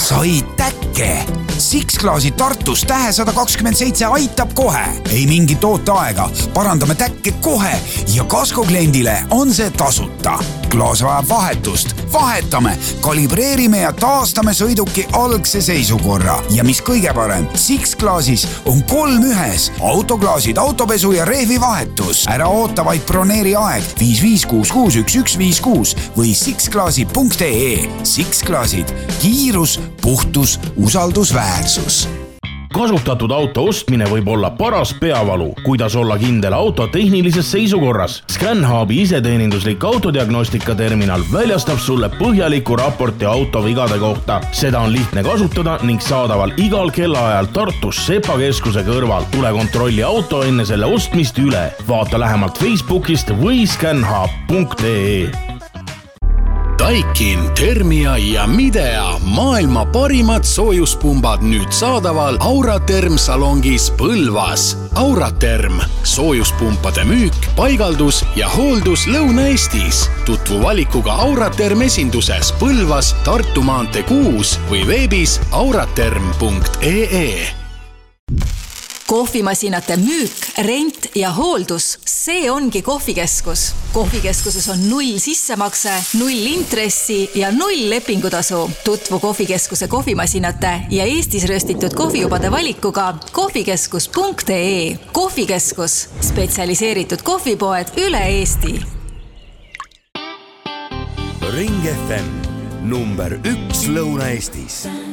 sai täkke. Six Claasi Tartus Tähe 127 aitab kohe. Ei mingit ooteaega, parandame täkke kohe ja Kasko kliendile on see tasuta. Klaas vajab vahetust. Vahetame, kalibreerime ja taastame sõiduki algse seisukorra. Ja mis kõige parem, Six Claasis on 3 ühes. Autoklaasid, autopesu ja rehvi vahetus. Ära oota vaid broneeri aeg 55661156 või sixclaasi.ee. Six Claasid, kiirus, puhtus, usaldusväärsus. Kasutatud auto ostmine võib olla paras peavalu. Kuidas olla kindel auto tehnilises seisukorras? ScanHubi iseteeninduslik autodiagnostika terminal väljastab sulle põhjaliku raporti auto vigade kohta. Seda on lihtne kasutada ning saadaval igal kellaajal Tartus Sepa keskuse kõrval. Tule kontrolli auto enne selle ostmist üle. Vaata lähemalt Facebookist või scanhub.ee. Daikin, Thermia ja Midea maailma parimad soojuspumbad nüüd saadaval Auraterm salongis Põlvas. Auraterm, soojuspumpade müük, paigaldus ja hooldus Lõuna-Eestis. Tutvu valikuga Auraterm esinduses Põlvas, Tartu maantee 6 või veebis auraterm.ee. Kohvimasinate müük, rent ja hooldus, see ongi kohvikeskus. Kohvikeskuses on 0 sissemakse, 0 intressi ja 0 lepingutasu. Tutvu kohvikeskuse kohvimasinate ja Eestis röstitud kohvijubade valikuga kohvikeskus.ee. Kohvikeskus, spetsialiseeritud kohvipoed üle Eesti. Ring FM, number 1 Lõuna-Eestis.